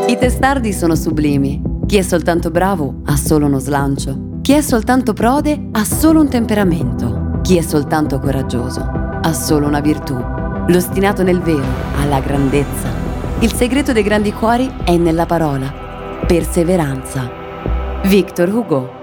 I testardi sono sublimi. Chi è soltanto bravo ha solo uno slancio. Chi è soltanto prode ha solo un temperamento. Chi è soltanto coraggioso ha solo una virtù. L'ostinato nel vero ha la grandezza. Il segreto dei grandi cuori è nella parola. Perseveranza. Victor Hugo.